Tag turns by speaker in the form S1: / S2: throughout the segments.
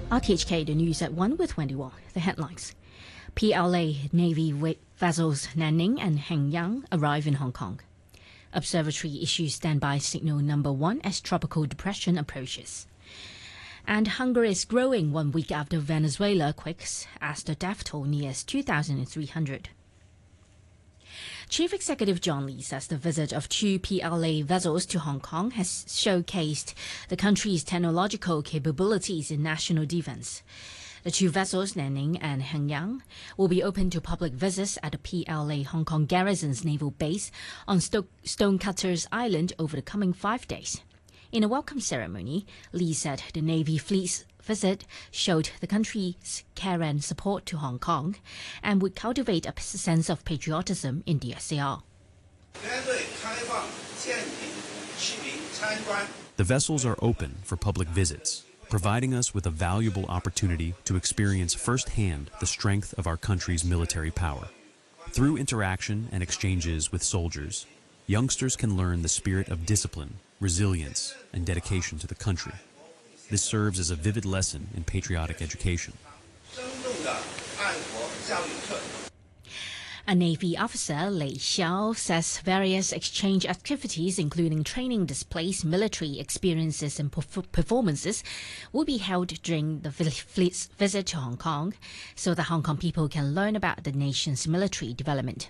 S1: RTHK, the news at 1 with Wendy Wong. The headlines. PLA Navy vessels Nanning and Hengyang arrive in Hong Kong. Observatory issues standby signal number 1 as tropical depression approaches. And hunger is growing 1 week after Venezuela quakes as the death toll nears 2,300. Chief Executive John Lee says the visit of 2 PLA vessels to Hong Kong has showcased the country's technological capabilities in national defense. The 2 vessels, Nanning and Hengyang, will be open to public visits at the PLA Hong Kong Garrison's naval base on Stonecutters Island over the coming 5 days. In a welcome ceremony, Lee said the Navy fleet's visit showed the country's care and support to Hong Kong and would cultivate a sense of patriotism in the SAR.
S2: The vessels are open for public visits, providing us with a valuable opportunity to experience firsthand the strength of our country's military power. Through interaction and exchanges with soldiers, youngsters can learn the spirit of discipline, resilience, and dedication to the country. This serves as a vivid lesson in patriotic education.
S1: A Navy officer, Lei Xiao, says various exchange activities, including training displays, military experiences and performances, will be held during the fleet's visit to Hong Kong, so the Hong Kong people can learn about the nation's military development.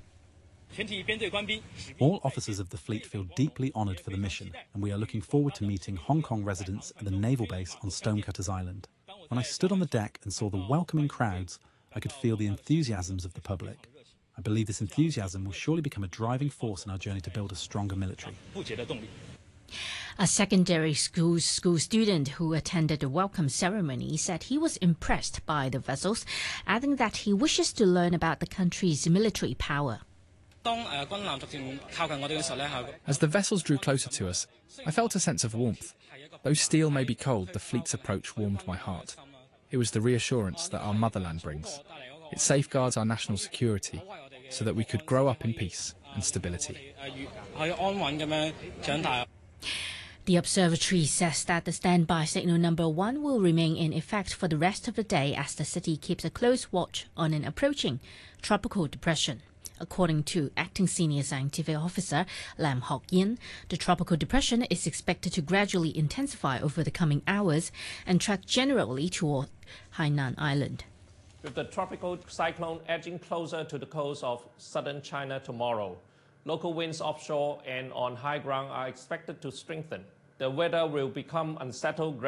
S3: All officers of the fleet feel deeply honoured for the mission, and we are looking forward to meeting Hong Kong residents at the naval base on Stonecutters Island. When I stood on the deck and saw the welcoming crowds, I could feel the enthusiasms of the public. I believe this enthusiasm will surely become a driving force in our journey to build a stronger military.
S1: A secondary school student who attended the welcome ceremony said he was impressed by the vessels, adding that he wishes to learn about the country's military power.
S4: As the vessels drew closer to us, I felt a sense of warmth. Though steel may be cold, the fleet's approach warmed my heart. It was the reassurance that our motherland brings. It safeguards our national security so that we could grow up in peace and stability.
S1: The observatory says that the standby signal number 1 will remain in effect for the rest of the day as the city keeps a close watch on an approaching tropical depression. According to Acting Senior Scientific Officer Lam Hock Yin, the tropical depression is expected to gradually intensify over the coming hours and track generally toward Hainan Island.
S5: With the tropical cyclone edging closer to the coast of southern China tomorrow, local winds offshore and on high ground are expected to strengthen. The weather will become unsettled